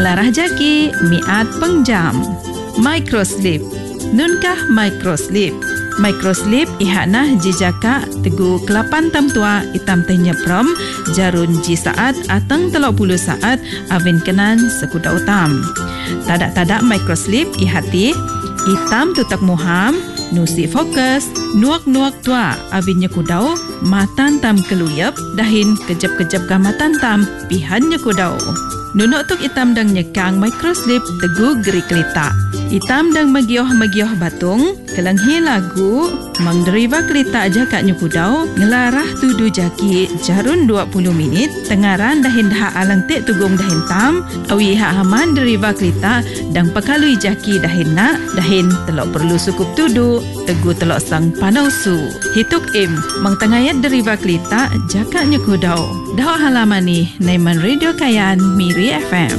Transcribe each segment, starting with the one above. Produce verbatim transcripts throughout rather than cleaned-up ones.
ngelarah jaki miat pengjam. Microslip. Nunkah microslip? Microslip ihanah jijaka tegu kelapan tam tua itam teh nyeprom jarun ji saat ateng telok puluh saat avin kenan sekuda utam. Tadak-tadak microslip ihati itam tutak muham nusi fokus nuak-nuak tua avin nyekudau matan tam keluyap dahin kejap-kejap kamatan tam pihan nyekudau. Nunuk tuk itam dang nyekang microslip tegu geri kelita. Itam dang magioh-magioh batung kelenghi lagu mangderiva kelita aja kak nyukudau ngelarah tudu jaki jarun dua puluh minit tengaran dahin dah alang tek tugum dahin tam awi ha haman deriva kelita dang pakalui jaki dahin nak dahin telok perlu sukup tudu tegu telok sang panausu hituk im mang tengayat deriva kelita jakak nyukudau dah halaman ni Naiman Radio Kayan Miri F M.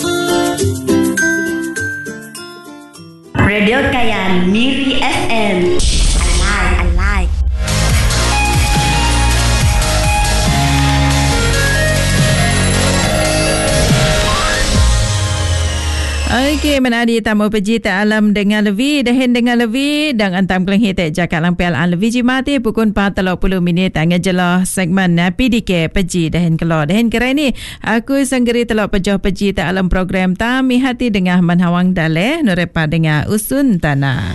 Radio Kayan Miri F M. I like, I like. Okey, menadi tamu peji tak alam dengan levi dahin dengan levi dan antam kelenghi tak jakat lampial an levi jimati pukul empat puluh minit angin jelah segmen P D K peji dahin kelor dahin kerai ni aku sanggeri telok pejoh peji tak alam program tami hati dengan manhawang daleh nurepa dengan usun tanah.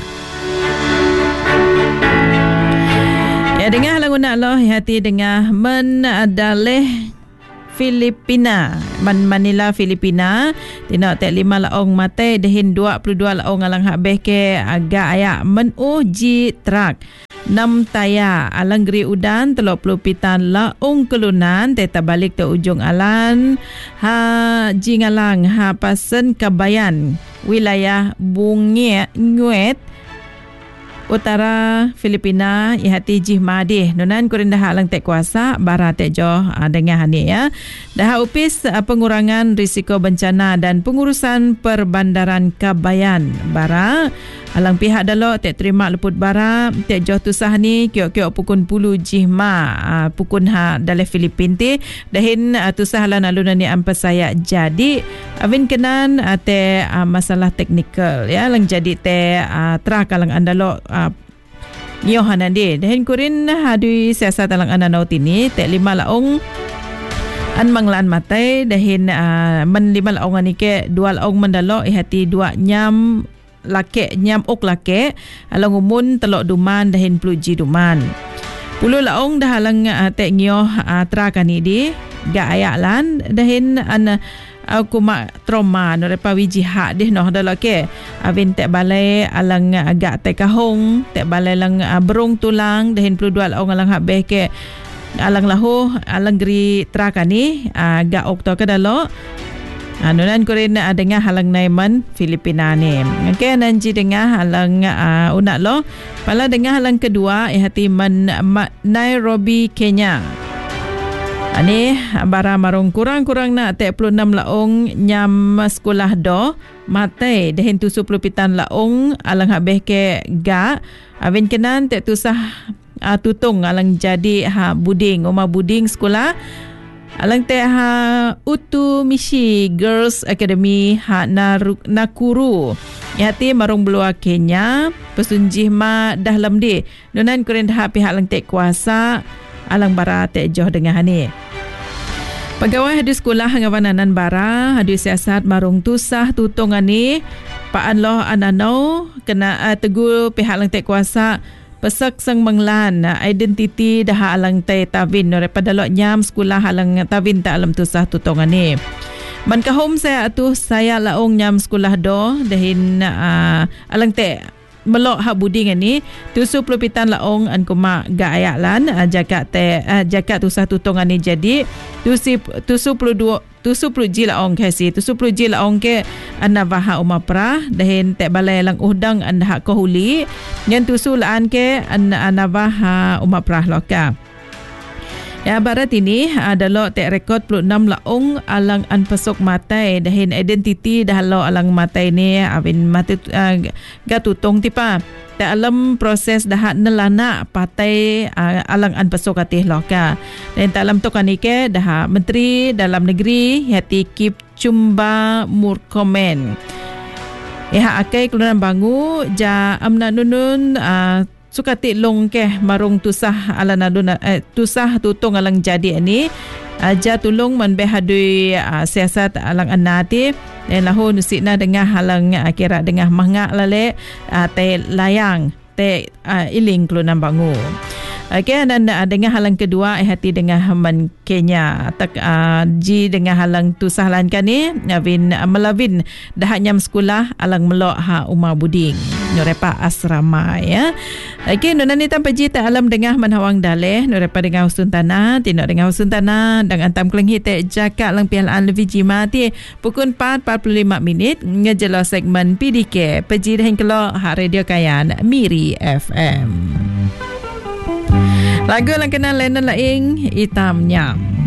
Ya dengan halang unak loh hati dengan men daleh Filipina, Man Manila, Filipina. Tina tek lima laong mate dehin dua puluh dua laong alang hak beh ke agak ayak menuh ji trak. Enam taya alang geri udan telok puluh pitan laong kelunan teta balik ke ujung alan ha ji ngalang ha pasen Kabayan wilayah Bungiet Nguet Utara Filipina ihati jih madih nunan kurin dah alang tek kuasa barat tek joh dengan hani ya dah upis pengurangan risiko bencana dan pengurusan perbandaran Kabayan bara alang pihak dalo tek terima leput bara tek joh tusah ni kiok-kiok pukun puluh jih ma pukun ha dalam Filipin ti dahin tusah lan alunan ni ampas saya jadi avin kenan te masalah teknikal ya lang jadi te trak alang andalo Nyohanan di dahin kurin hadui siasat alang ananaut ini tek lima laong an manglan matai dahin uh, men lima laong ani ke dua laong mendalo ihati dua nyam lake nyam ok lake alang umun telok duman dahin pluji duman puluh laong dah alang uh, tek nyoh uh, trakani di ga ayak lan dahin an aku mak trauma norepa wiji hak deh noh dalam ke avin tek balai alang agak tek kahong tek balai lang uh, berung tulang dahin puluh dua laong alang hak beh ke alang lahu alang geri trakani agak uh, okto ke dalo anunan kurin uh, dengar halang Naiman Filipina ni okey nanti dengar halang uh, unak lo pala dengar halang kedua ihati man ma, Nairobi Kenya. Ani bara marung kurang-kurang nak tek puluh enam laong nyam sekolah do matai dehin tujuh puluh pitan laong alang hak beh ke ga avin kenan tek tusah uh, tutung alang jadi ha buding rumah buding sekolah alang tek ha Utu Mishi Girls Academy ha Naru, Nakuru yati marung belua Kenya pesunjih ma dah lemdi nunan kurin ha pihak lang tek kuasa alang bara tek joh dengan hani. Pegawai hadu sekolah ngawananan bara hadu siasat marung tusah tutung ani paan loh anano kena uh, tegur pihak lang tek kuasa pesak sang menglan uh, identiti dah alang tek tavin daripada lo nyam sekolah alang tavin tak alam tusah tutung ani. Man kahom saya atuh saya laong nyam sekolah do dahin uh, alang tek melok hak buding ni tujuh puluh pitan laong an kuma ga ayak lan uh, jakat te uh, jakat tusah tutungan ni jadi tujuh puluh dua tujuh puluh ji laong kasi tujuh puluh ji laong ke anna vaha uma pra dahin te balai lang udang an hak kohuli ngan tusu laan ke anna anna vaha uma pra loka. Ya barat ini adalah tek rekod puluh enam laong alang an pesok matai dahin identiti dah lo alang matai ni avin mati uh, gatutong tipa tak alam proses dahat nelana patai uh, alang an pasok atih loka. Dan tak alam tu kan ike dah Menteri Dalam Negeri hati Kip Chumba Murkomen. Iha akai keluaran bangu ja amna nunun uh, suka tik long ke marung tusah ala naduna eh, tusah tutong alang jadi ni aja tulung man behadui uh, siasat alang anati dan lahu nusina dengah halang uh, kira dengah mangak lale uh, te layang te uh, iling kelunan bangu. Okey, dan uh, dengan halang kedua eh, hati dengan man Kenya tak uh, ji dengan halang tu sahlan kan ni Navin uh, melavin dah nyam sekolah alang melok ha Umar Buding norepa asrama ya. Okey, nona ni tanpa ji tak alam dengan manhawang daleh norepa dengan usun tanah tinok dengan usun tanah dan antam kelenghi te jakak lang pialaan levi jima ti pukul empat empat puluh lima minit ngejelo segmen P D K peji dah kelok ha radio Kayan Miri F M. Lagu yang kenal lain lain hitam nyam.